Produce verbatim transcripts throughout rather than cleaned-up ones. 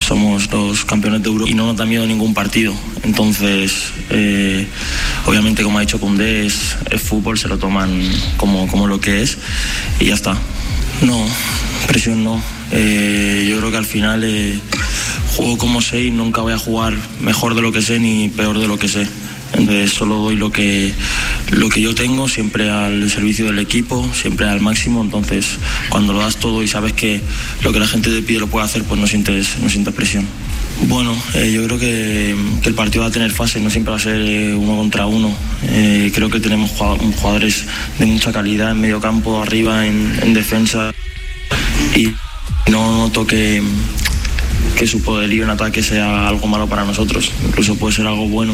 somos los campeones de Europa y no nos da miedo ningún partido. Entonces, eh, obviamente, como ha dicho Koundé, es, es fútbol, se lo toman como, como lo que es y ya está. No, presión no. Eh, yo creo que al final eh, juego como sé y nunca voy a jugar mejor de lo que sé ni peor de lo que sé. Entonces solo doy lo que, lo que yo tengo, siempre al servicio del equipo, siempre al máximo. Entonces cuando lo das todo y sabes que lo que la gente te pide lo puede hacer, pues no sientes, no sientes presión. Bueno, eh, yo creo que, que el partido va a tener fases, no siempre va a ser eh, uno contra uno. Eh, creo que tenemos jugadores de mucha calidad en medio campo, arriba, en, en defensa, y no noto que, que su poderío en ataque sea algo malo para nosotros, incluso puede ser algo bueno.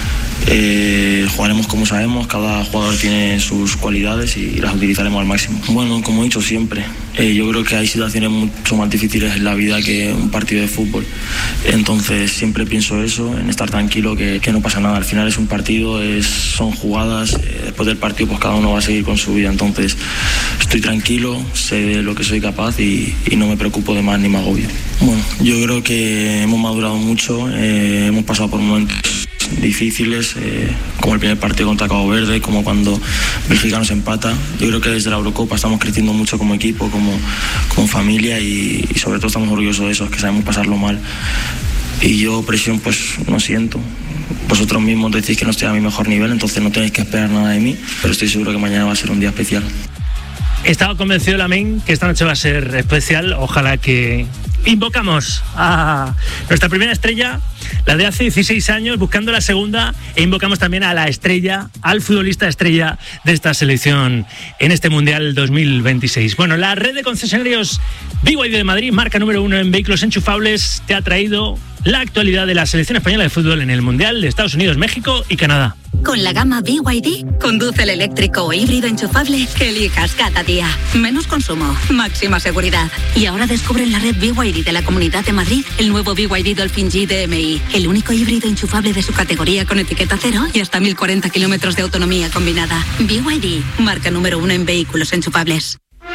Eh, jugaremos como sabemos, cada jugador tiene sus cualidades y las utilizaremos al máximo. Bueno, como he dicho siempre, eh, yo creo que hay situaciones mucho más difíciles en la vida que un partido de fútbol. Entonces siempre pienso eso, en estar tranquilo, que, que no pasa nada. Al final es un partido, es, son jugadas, eh, después del partido pues cada uno va a seguir con su vida. Entonces estoy tranquilo, sé de lo que soy capaz y, y no me preocupo de más ni me agobio. Bueno, yo creo que hemos madurado mucho, eh, hemos pasado por momentos difíciles, eh, como el primer partido contra Cabo Verde, como cuando Bélgica nos empata. Yo creo que desde la Eurocopa estamos creciendo mucho como equipo, como, como familia y, y sobre todo estamos orgullosos de eso, que sabemos pasarlo mal. Y yo presión pues no siento. Vosotros mismos decís que no estoy a mi mejor nivel, entonces no tenéis que esperar nada de mí, pero estoy seguro que mañana va a ser un día especial. Estaba convencido Lamine que esta noche va a ser especial. Ojalá que invocamos a nuestra primera estrella, la de hace dieciséis años, buscando la segunda, e invocamos también a la estrella, al futbolista estrella de esta selección en este Mundial dos mil veintiséis. Bueno, la red de concesionarios B Y D de Madrid, marca número uno en vehículos enchufables, te ha traído la actualidad de la selección española de fútbol en el Mundial de Estados Unidos, México y Canadá. Con la gama B Y D, conduce el eléctrico o híbrido enchufable que elijas cada día. Menos consumo, máxima seguridad. Y ahora descubre en la red B Y D de la Comunidad de Madrid el nuevo B Y D Dolphin G D M I, el único híbrido enchufable de su categoría con etiqueta cero y hasta mil cuarenta kilómetros de autonomía combinada. B Y D, marca número uno en vehículos enchufables.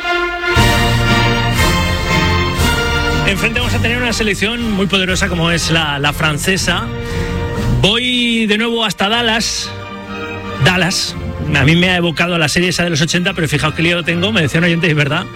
Enfrente vamos a tener una selección muy poderosa como es la, la francesa. Voy de nuevo hasta Dallas. Dallas. A mí me ha evocado a la serie esa de los ochenta, pero fijaos qué lío tengo. Me decía un oyente, es verdad,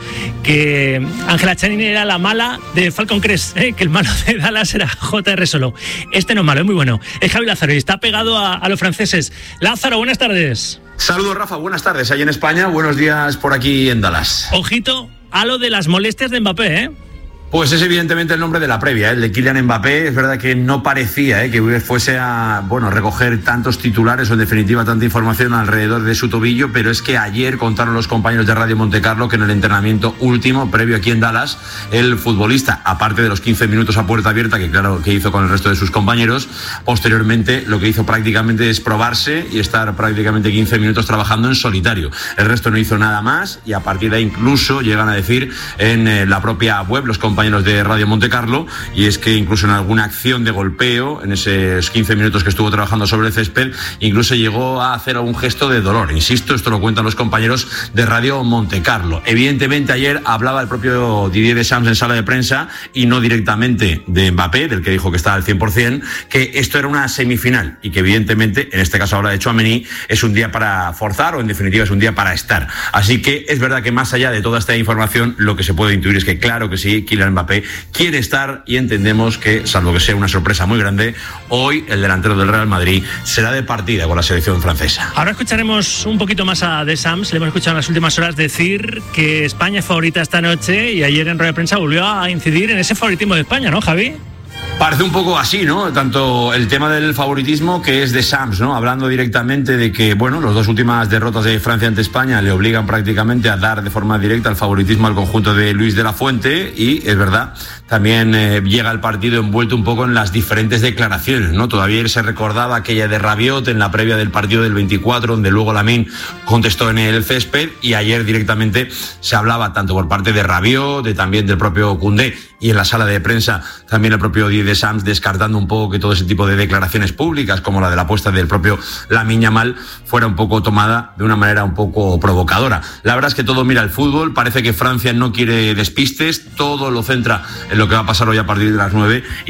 que Ángela Chanini era la mala de Falcon Crest, ¿eh? Que el malo de Dallas era J R Solo. Este no es malo, es muy bueno. Es Javi Lázaro y está pegado a, a los franceses. Lázaro, buenas tardes. Saludos, Rafa, buenas tardes. Ahí en España, buenos días por aquí en Dallas. Ojito a lo de las molestias de Mbappé, ¿eh? Pues es evidentemente el nombre de la previa, ¿eh? El de Kylian Mbappé. Es verdad que no parecía ¿eh? que fuese a bueno, recoger tantos titulares o en definitiva tanta información alrededor de su tobillo, pero es que ayer contaron los compañeros de Radio Montecarlo que en el entrenamiento último, previo aquí en Dallas, el futbolista, aparte de los quince minutos a puerta abierta, que claro que hizo con el resto de sus compañeros, posteriormente lo que hizo prácticamente es probarse y estar prácticamente quince minutos trabajando en solitario. El resto no hizo nada más y a partir de ahí incluso llegan a decir en eh, la propia web los compañeros compañeros de Radio Montecarlo, y es que incluso en alguna acción de golpeo, en esos quince minutos que estuvo trabajando sobre el césped, incluso llegó a hacer algún gesto de dolor. Insisto, esto lo cuentan los compañeros de Radio Montecarlo. Evidentemente ayer hablaba el propio Didier Deschamps en sala de prensa y no directamente de Mbappé, del que dijo que estaba al cien por ciento, que esto era una semifinal y que evidentemente, en este caso ahora de Tchouaméni, es un día para forzar o en definitiva es un día para estar. Así que es verdad que más allá de toda esta información, lo que se puede intuir es que claro que sí, Kylian Mbappé quiere estar y entendemos que, salvo que sea una sorpresa muy grande, hoy el delantero del Real Madrid será de partida con la selección francesa. Ahora escucharemos un poquito más a Deschamps. Le hemos escuchado en las últimas horas decir que España es favorita esta noche y ayer en rueda de prensa volvió a incidir en ese favoritismo de España, ¿no, Javi? Parece un poco así, ¿no? Tanto el tema del favoritismo que es de Deschamps, ¿no? Hablando directamente de que, bueno, las dos últimas derrotas de Francia ante España le obligan prácticamente a dar de forma directa el favoritismo al conjunto de Luis de la Fuente y, es verdad, también eh, llega el partido envuelto un poco en las diferentes declaraciones, ¿no? Todavía se recordaba aquella de Rabiot en la previa del partido del veinticuatro, donde luego Lamine contestó en el césped, y ayer directamente se hablaba tanto por parte de Rabiot, de también del propio Koundé, y en la sala de prensa también el propio Didier Deschamps descartando un poco que todo ese tipo de declaraciones públicas como la de la apuesta del propio Lamine Yamal fuera un poco tomada de una manera un poco provocadora. La verdad es que todo mira el fútbol, parece que Francia no quiere despistes, todo lo centra en lo que va a pasar hoy a partir de las nueve.